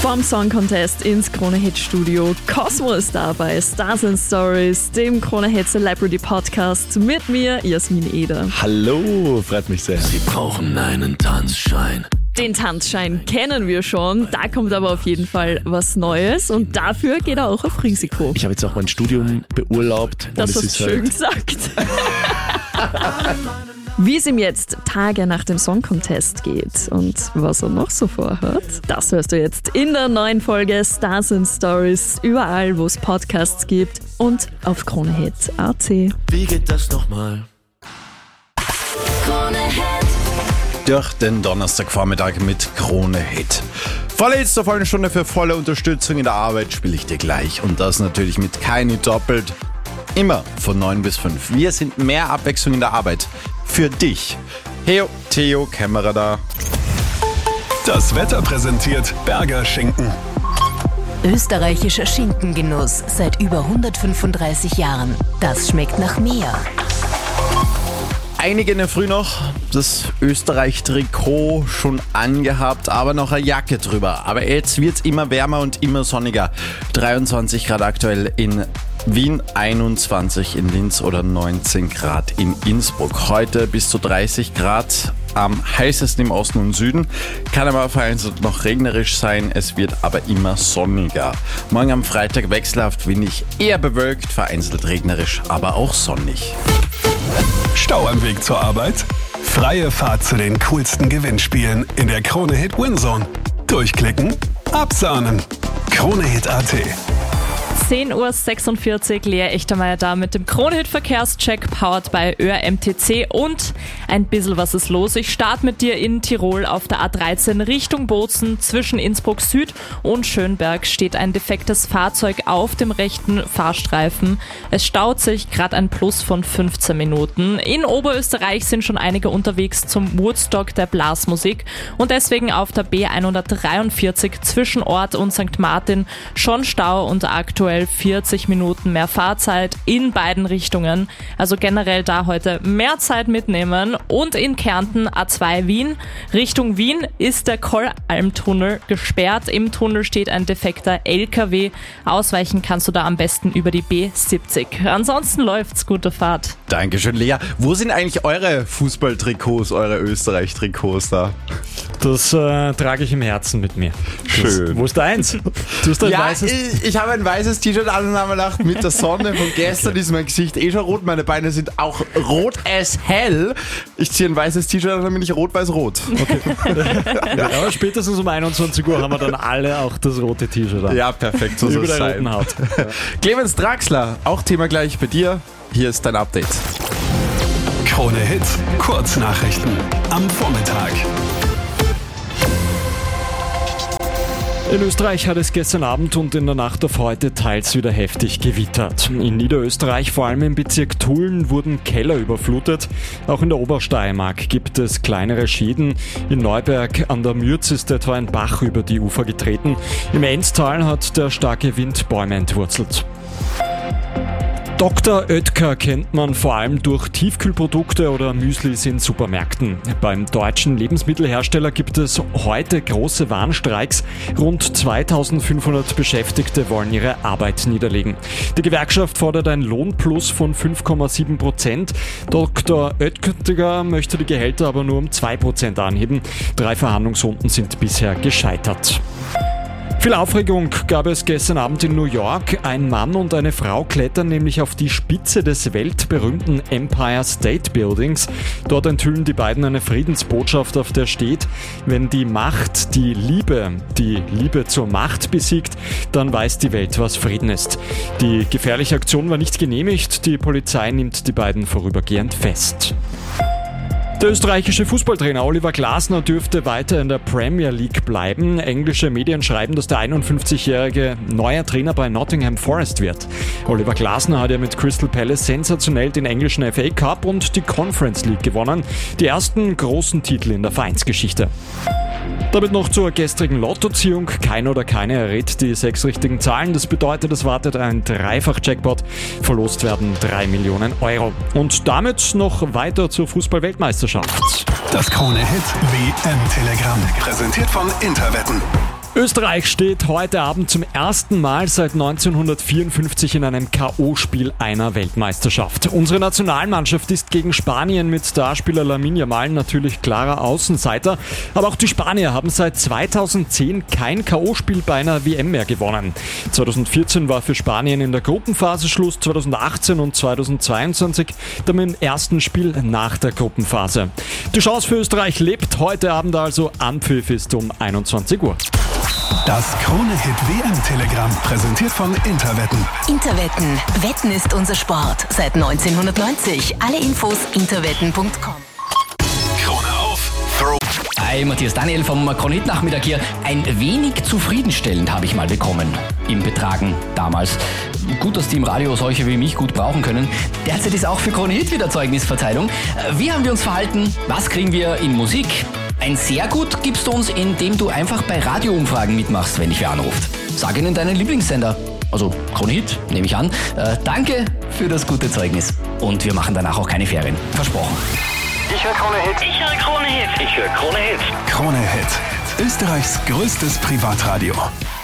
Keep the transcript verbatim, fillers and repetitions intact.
Vom Song Contest ins Krone-Hit Studio. Cosmo ist da bei Stars and Stories, dem Krone-Hit Celebrity Podcast mit mir, Jasmin Eder. Hallo, freut mich sehr. Sie brauchen einen Tanzschein. Den Tanzschein kennen wir schon, da kommt aber auf jeden Fall was Neues und dafür geht er auch auf Risiko. Ich habe jetzt auch mein Studium beurlaubt. Das hast du schön halt gesagt. Wie es ihm jetzt Tage nach dem Song Contest geht und was er noch so vorhat, das hörst du jetzt in der neuen Folge Stars and Stories, überall wo es Podcasts gibt und auf Krone-Hit Punkt a t. Wie geht das nochmal? Durch den Donnerstagvormittag mit Krone-Hit. Vorletzter vollen Stunde für volle Unterstützung in der Arbeit spiele ich dir gleich und das natürlich mit Keini doppelt. Immer von neun bis fünf. Wir sind mehr Abwechslung in der Arbeit. Für dich. Heo, Theo, Kämmerer da. Das Wetter präsentiert Berger Schinken. Österreichischer Schinkengenuss seit über hundertfünfunddreißig Jahren. Das schmeckt nach mehr. Einige in der Früh noch das Österreich-Trikot schon angehabt, aber noch eine Jacke drüber. Aber jetzt wird es immer wärmer und immer sonniger. dreiundzwanzig Grad aktuell in Wien, einundzwanzig in Linz oder neunzehn Grad in Innsbruck. Heute bis zu dreißig Grad, am heißesten im Osten und Süden. Kann aber vereinzelt noch regnerisch sein, es wird aber immer sonniger. Morgen am Freitag wechselhaft windig, eher bewölkt, vereinzelt regnerisch, aber auch sonnig. Stau am Weg zur Arbeit? Freie Fahrt zu den coolsten Gewinnspielen in der Krone-Hit Winzone. Durchklicken, absahnen. Krone-Hit Punkt a t. zehn Uhr sechsundvierzig, Lea Echtermeier da mit dem Krone-Hit Verkehrscheck, powered by Ö R M T C und ein bisschen was ist los. Ich starte mit dir in Tirol auf der A dreizehn Richtung Bozen. Zwischen Innsbruck Süd und Schönberg steht ein defektes Fahrzeug auf dem rechten Fahrstreifen. Es staut sich, gerade ein Plus von fünfzehn Minuten. In Oberösterreich sind schon einige unterwegs zum Woodstock der Blasmusik und deswegen auf der B hundertdreiundvierzig zwischen Ort und Sankt Martin schon Stau und aktuell vierzig Minuten mehr Fahrzeit in beiden Richtungen. Also generell da heute mehr Zeit mitnehmen. Und in Kärnten A zwei Wien. Richtung Wien ist der Kollalmtunnel gesperrt. Im Tunnel steht ein defekter L K W. Ausweichen kannst du da am besten über die B siebzig. Ansonsten läuft's, gute Fahrt. Dankeschön, Lea. Wo sind eigentlich eure Fußballtrikots, eure Österreich-Trikots da? Das äh, trage ich im Herzen mit mir. Schön. Das, wo ist deins? Du hast ein ja, weißes... ich, ich habe ein weißes T-Shirt an und habe mir gedacht, mit der Sonne von gestern ist mein Gesicht eh schon rot. Meine Beine sind auch rot as hell. Ich ziehe ein weißes T-Shirt an und dann bin ich rot-weiß-rot. Okay. Ja, aber spätestens um einundzwanzig Uhr haben wir dann alle auch das rote T-Shirt an. Ja, perfekt. So soll es sein. Über der roten Haut. Ja. Clemens Draxler, auch Thema gleich bei dir. Hier ist dein Update. Krone-Hit, Kurznachrichten am Vormittag. In Österreich hat es gestern Abend und in der Nacht auf heute teils wieder heftig gewittert. In Niederösterreich, vor allem im Bezirk Tulln, wurden Keller überflutet. Auch in der Obersteiermark gibt es kleinere Schäden. In Neuberg an der Mürz ist etwa ein Bach über die Ufer getreten. Im Enztal hat der starke Wind Bäume entwurzelt. Doktor Oetker kennt man vor allem durch Tiefkühlprodukte oder Müslis in Supermärkten. Beim deutschen Lebensmittelhersteller gibt es heute große Warnstreiks. Rund zweitausendfünfhundert Beschäftigte wollen ihre Arbeit niederlegen. Die Gewerkschaft fordert ein Lohnplus von fünf Komma sieben Prozent. Doktor Oetker möchte die Gehälter aber nur um zwei Prozent anheben. Drei Verhandlungsrunden sind bisher gescheitert. Viel Aufregung gab es gestern Abend in New York. Ein Mann und eine Frau klettern nämlich auf die Spitze des weltberühmten Empire State Buildings. Dort enthüllen die beiden eine Friedensbotschaft, auf der steht: Wenn die Macht die Liebe, die Liebe zur Macht besiegt, dann weiß die Welt, was Frieden ist. Die gefährliche Aktion war nicht genehmigt. Die Polizei nimmt die beiden vorübergehend fest. Der österreichische Fußballtrainer Oliver Glasner dürfte weiter in der Premier League bleiben. Englische Medien schreiben, dass der einundfünfzigjährige neuer Trainer bei Nottingham Forest wird. Oliver Glasner hat ja mit Crystal Palace sensationell den englischen F A Cup und die Conference League gewonnen. Die ersten großen Titel in der Vereinsgeschichte. Damit noch zur gestrigen Lottoziehung. Kein oder keine errät die sechs richtigen Zahlen. Das bedeutet, es wartet ein Dreifach-Jackpot. Verlost werden drei Millionen Euro. Und damit noch weiter zur Fußball-Weltmeisterschaft. Das Krone-Hit W M-Telegramm. Präsentiert von Interwetten. Österreich steht heute Abend zum ersten Mal seit neunzehnhundertvierundfünfzig in einem K O-Spiel einer Weltmeisterschaft. Unsere Nationalmannschaft ist gegen Spanien mit Starspieler Lamine Yamal natürlich klarer Außenseiter. Aber auch die Spanier haben seit zweitausendzehn kein K O-Spiel bei einer W M mehr gewonnen. zweitausendvierzehn war für Spanien in der Gruppenphase Schluss, zweitausendachtzehn und zweitausendzweiundzwanzig dann im ersten Spiel nach der Gruppenphase. Die Chance für Österreich lebt heute Abend also. Anpfiff ist um einundzwanzig Uhr. Das Krone-Hit-W M-Telegramm, präsentiert von Interwetten. Interwetten. Wetten ist unser Sport. Seit neunzehnhundertneunzig. Alle Infos interwetten punkt com. Krone auf, Throw. Hi, Matthias Daniel vom Krone-Hit-Nachmittag hier. Ein wenig zufriedenstellend habe ich mal bekommen im Betragen damals. Gut, dass die im Radio solche wie mich gut brauchen können. Derzeit ist auch für Krone-Hit wieder Zeugnisverteilung. Wie haben wir uns verhalten? Was kriegen wir in Musik? Ein sehr gut gibst du uns, indem du einfach bei Radioumfragen mitmachst, wenn dich wer anruft. Sag ihnen deinen Lieblingssender. Also Krone-Hit, nehme ich an. Äh, danke für das gute Zeugnis. Und wir machen danach auch keine Ferien. Versprochen. Ich höre Krone-Hit. Ich höre Krone-Hit. Ich höre Krone-Hit. Krone-Hit. Österreichs größtes Privatradio.